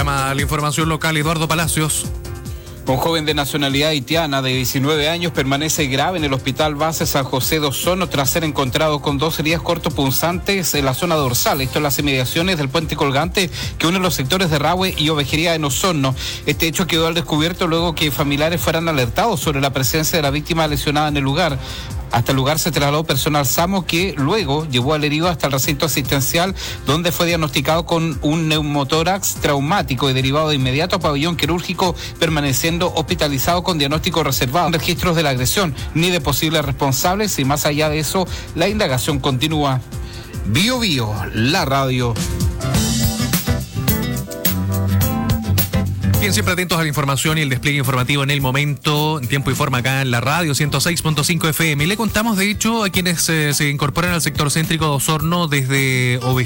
llama a la información local Eduardo Palacios. Un joven de nacionalidad haitiana de 19 años permanece grave en el Hospital Base San José de Osorno tras ser encontrado con 2 heridas cortopunzantes en la zona dorsal. Esto en las inmediaciones del puente colgante que une los sectores de Rahue y Ovejería en Osorno. Este hecho quedó al descubierto luego que familiares fueran alertados sobre la presencia de la víctima lesionada en el lugar. Hasta el lugar se trasladó personal SAMU que luego llevó al herido hasta el recinto asistencial donde fue diagnosticado con un neumotórax traumático y derivado de inmediato a pabellón quirúrgico, permaneciendo hospitalizado con diagnóstico reservado. No hay registros de la agresión ni de posibles responsables y más allá de eso la indagación continúa. Bio Bio, la radio. Bien, siempre atentos a la información y el despliegue informativo en el momento, en tiempo y forma acá en la radio 106.5 FM. Y le contamos, de hecho, a quienes se incorporan al sector céntrico de Osorno desde Ovejería.